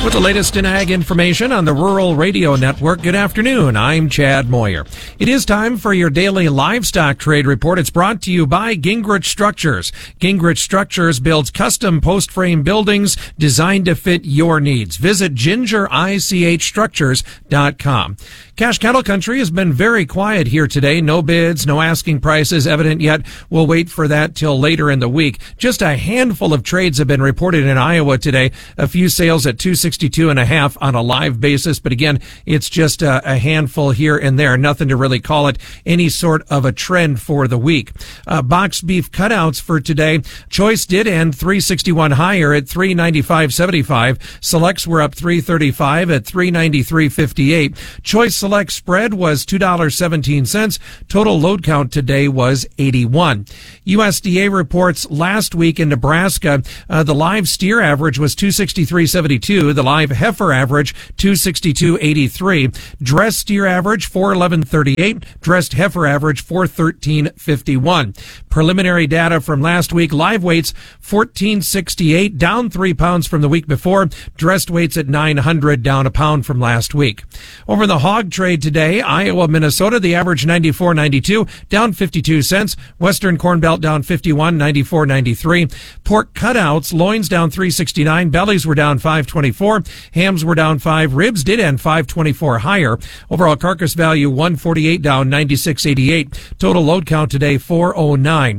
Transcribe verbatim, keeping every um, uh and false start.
With the latest in ag information on the Rural Radio Network, good afternoon. I'm Chad Moyer. It is time for your daily livestock trade report. It's brought to you by Gingrich Structures. Gingrich Structures builds custom post-frame buildings designed to fit your needs. Visit ginger ich structures dot com. Cash cattle country has been very quiet here today. No bids, no asking prices evident yet. We'll wait for that till later in the week. Just a handful of trades have been reported in Iowa today. A few sales at two sixty-two and a half on a live basis, but again, it's just a, a handful here and there. Nothing to really call it any sort of a trend for the week. Uh, boxed beef cutouts for today. Choice did end three sixty-one higher at three ninety-five seventy-five. Selects were up three thirty-five at three ninety-three fifty-eight. Choice Select spread was two dollars and seventeen cents. Total load count today was eighty-one. U S D A reports last week in Nebraska, uh, the live steer average was two sixty-three seventy-two. The live heifer average two sixty-two eighty-three. Dressed steer average four eleven thirty-eight. Dressed heifer average four thirteen fifty-one. Preliminary data from last week, live weights fourteen sixty-eight, down three pounds from the week before. Dressed weights at nine hundred, down a pound from last week. Over the hog trade today, Iowa, Minnesota, the average ninety-four ninety-two, down fifty-two cents. Western Corn Belt down fifty-one, ninety-four ninety-three. Pork cutouts, loins down three sixty-nine, bellies were down five twenty-four, hams were down five, ribs did end five twenty-four higher. Overall carcass value one forty-eight, down ninety-six eighty-eight. Total load count today four oh nine.